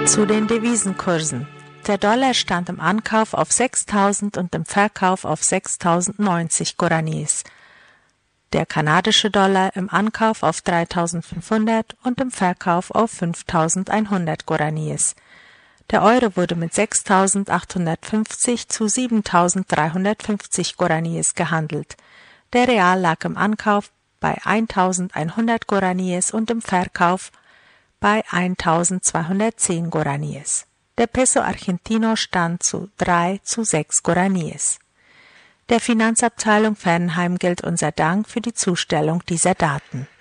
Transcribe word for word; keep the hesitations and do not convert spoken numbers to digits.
Zu den Devisenkursen. Der Dollar stand im Ankauf auf sechstausend und im Verkauf auf sechstausendneunzig Guaranis. Der kanadische Dollar im Ankauf auf dreitausendfünfhundert und im Verkauf auf fünftausendeinhundert Guaranis. Der Euro wurde mit sechstausendachthundertfünfzig zu siebentausenddreihundertfünfzig Guaranis gehandelt. Der Real lag im Ankauf bei eintausendeinhundert Guaranis und im Verkauf bei eintausendzweihundertzehn Guaranis. Der Peso Argentino stand zu drei zu sechs Guaranis. Der Finanzabteilung Fernheim gilt unser Dank für die Zustellung dieser Daten.